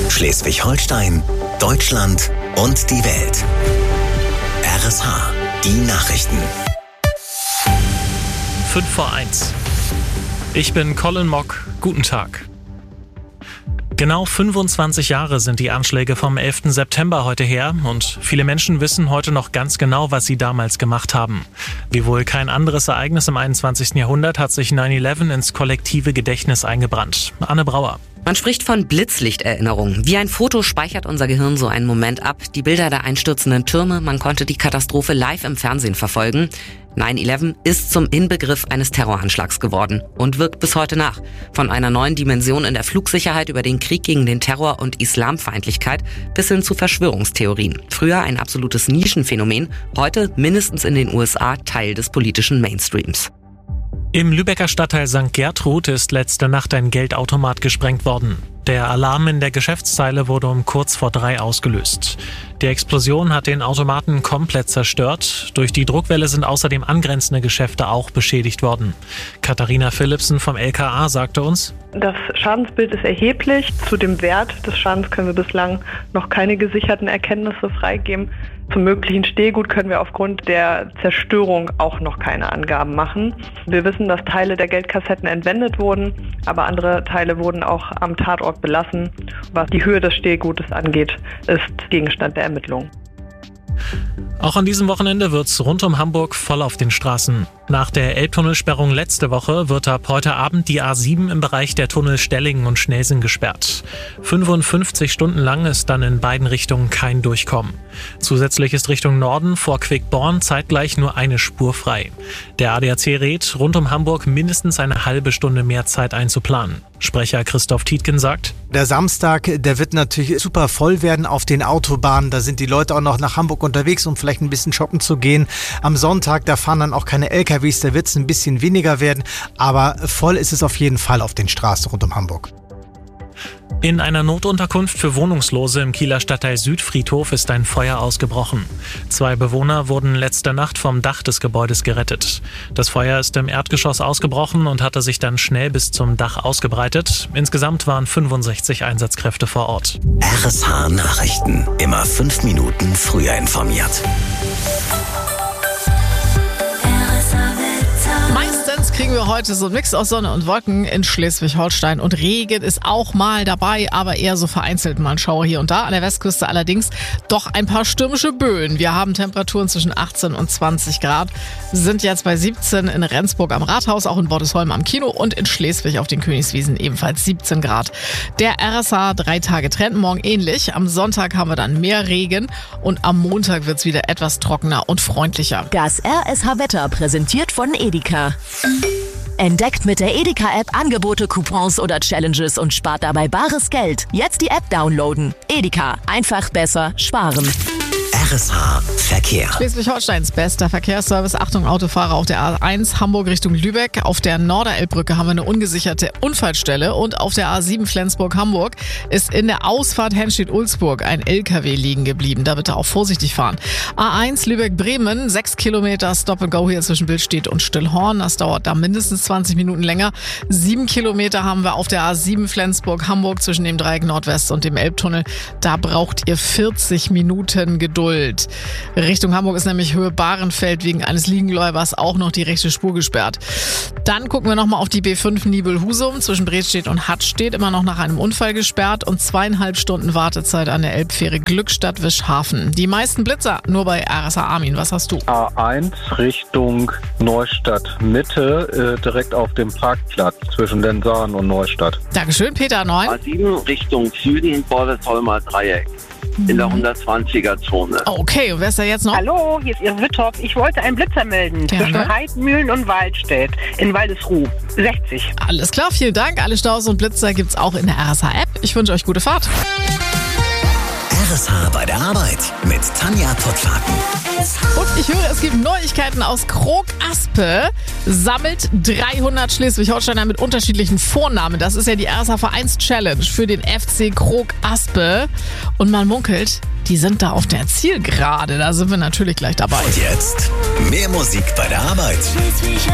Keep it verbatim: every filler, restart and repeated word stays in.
Schleswig-Holstein, Deutschland und die Welt. R S H, die Nachrichten. fünf vor eins. Ich bin Colin Mock. Guten Tag. Genau fünfundzwanzig Jahre sind die Anschläge vom elften September heute her und viele Menschen wissen heute noch ganz genau, was sie damals gemacht haben. Wie wohl kein anderes Ereignis im einundzwanzigsten Jahrhundert hat sich neun elf ins kollektive Gedächtnis eingebrannt. Anne Brauer. Man spricht von Blitzlichterinnerung. Wie ein Foto speichert unser Gehirn so einen Moment ab. Die Bilder der einstürzenden Türme, man konnte die Katastrophe live im Fernsehen verfolgen. neun elf ist zum Inbegriff eines Terroranschlags geworden und wirkt bis heute nach. Von einer neuen Dimension in der Flugsicherheit über den Krieg gegen den Terror und Islamfeindlichkeit bis hin zu Verschwörungstheorien. Früher ein absolutes Nischenphänomen, heute mindestens in den U S A Teil des politischen Mainstreams. Im Lübecker Stadtteil Sankt Gertrud ist letzte Nacht ein Geldautomat gesprengt worden. Der Alarm in der Geschäftszeile wurde um kurz vor drei ausgelöst. Die Explosion hat den Automaten komplett zerstört. Durch die Druckwelle sind außerdem angrenzende Geschäfte auch beschädigt worden. Katharina Philipsen vom L K A sagte uns: Das Schadensbild ist erheblich. Zu dem Wert des Schadens können wir bislang noch keine gesicherten Erkenntnisse freigeben. Zum möglichen Stehgut können wir aufgrund der Zerstörung auch noch keine Angaben machen. Wir wissen, dass Teile der Geldkassetten entwendet wurden, aber andere Teile wurden auch am Tatort belassen. Was die Höhe des Stehgutes angeht, ist Gegenstand der Ermittlungen. Auch an diesem Wochenende wird's rund um Hamburg voll auf den Straßen. Nach der Elbtunnelsperrung letzte Woche wird ab heute Abend die A sieben im Bereich der Tunnel Stellingen und Schnelsen gesperrt. fünfundfünfzig Stunden lang ist dann in beiden Richtungen kein Durchkommen. Zusätzlich ist Richtung Norden vor Quickborn zeitgleich nur eine Spur frei. Der A D A C rät, rund um Hamburg mindestens eine halbe Stunde mehr Zeit einzuplanen. Sprecher Christoph Tietgen sagt: Der Samstag, der wird natürlich super voll werden auf den Autobahnen. Da sind die Leute auch noch nach Hamburg unterwegs, um vielleicht ein bisschen shoppen zu gehen. Am Sonntag, da fahren dann auch keine L K Ws, da wird es ein bisschen weniger werden. Aber voll ist es auf jeden Fall auf den Straßen rund um Hamburg. In einer Notunterkunft für Wohnungslose im Kieler Stadtteil Südfriedhof ist ein Feuer ausgebrochen. Zwei Bewohner wurden letzte Nacht vom Dach des Gebäudes gerettet. Das Feuer ist im Erdgeschoss ausgebrochen und hatte sich dann schnell bis zum Dach ausgebreitet. Insgesamt waren fünfundsechzig Einsatzkräfte vor Ort. R S H Nachrichten. Immer fünf Minuten früher informiert. Meistens kriegen wir heute so einen Mix aus Sonne und Wolken in Schleswig-Holstein und Regen ist auch mal dabei, aber eher so vereinzelt mal ein Schauer hier und da. An der Westküste allerdings doch ein paar stürmische Böen. Wir haben Temperaturen zwischen achtzehn und zwanzig Grad, sind jetzt bei siebzehn in Rendsburg am Rathaus, auch in Bordesholm am Kino und in Schleswig auf den Königswiesen ebenfalls siebzehn Grad. Der R S H drei Tage Trend, morgen ähnlich. Am Sonntag haben wir dann mehr Regen und am Montag wird es wieder etwas trockener und freundlicher. Das R S H-Wetter präsentiert von Edeka. Entdeckt mit der Edeka-App Angebote, Coupons oder Challenges und spart dabei bares Geld. Jetzt die App downloaden. Edeka. Einfach besser sparen. R S H Verkehr. Schleswig-Holsteins bester Verkehrsservice. Achtung, Autofahrer auf der A eins Hamburg Richtung Lübeck. Auf der Norderelbbrücke haben wir eine ungesicherte Unfallstelle. Und auf der A sieben Flensburg-Hamburg ist in der Ausfahrt Henstedt-Ulzburg ein L K W liegen geblieben. Da bitte auch vorsichtig fahren. A eins Lübeck-Bremen, sechs Kilometer Stop and Go hier zwischen Billstedt und Stillhorn. Das dauert da mindestens zwanzig Minuten länger. Sieben Kilometer haben wir auf der A sieben Flensburg-Hamburg zwischen dem Dreieck Nordwest und dem Elbtunnel. Da braucht ihr vierzig Minuten Geduld. Richtung Hamburg ist nämlich Höhe Bahrenfeld wegen eines Liegengläubers auch noch die rechte Spur gesperrt. Dann gucken wir nochmal auf die B fünf Nibel-Husum zwischen Bredstedt und Hattstedt, immer noch nach einem Unfall gesperrt und zweieinhalb Stunden Wartezeit an der Elbfähre Glückstadt-Wischhafen. Die meisten Blitzer nur bei R S H. Armin, was hast du? A eins Richtung Neustadt Mitte, äh, direkt auf dem Parkplatz zwischen Lenzahn und Neustadt. Dankeschön, Peter neun. A sieben Richtung Süden, Bordesholmer Dreieck. In der hundertzwanziger-Zone. Okay, und wer ist da jetzt noch? Hallo, hier ist Ihre Wittorf. Ich wollte einen Blitzer melden. Gerne. Zwischen Heidmühlen und Waldstedt in Waldesruh. sechzig. Alles klar, vielen Dank. Alle Staus und Blitzer gibt's auch in der R S H-App. Ich wünsche euch gute Fahrt. R S H bei der Arbeit mit Tanja Pottlaken. Und ich höre, es gibt Neuigkeiten aus Krog-Aspe. Sammelt dreihundert Schleswig-Holsteiner mit unterschiedlichen Vornamen. Das ist ja die R S H-Vereins-Challenge für den F C Krog-Aspe. Und man munkelt, die sind da auf der Zielgerade. Da sind wir natürlich gleich dabei. Und jetzt mehr Musik bei der Arbeit.